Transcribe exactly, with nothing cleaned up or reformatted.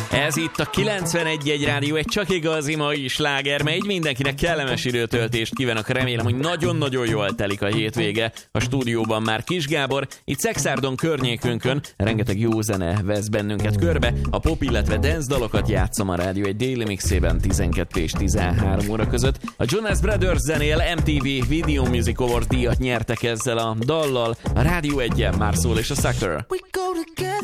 Ez itt a kilencvenegy egy rádió, egy csak igazi mai sláger, mely így mindenkinek kellemes időtöltést kívánok, remélem, hogy nagyon-nagyon jól telik a hétvége. A stúdióban már Kis Gábor, itt Szexárdon környékünkön, rengeteg jó zene vesz bennünket körbe, a pop, illetve dance dalokat játszom a rádió egy déli mixében tizenkettő és tizenhárom óra között. A Jonas Brothers zenél em té vé Video Music Award díjat nyertek ezzel a dallal, a Rádió egyen már szól és a Sucker. We go together.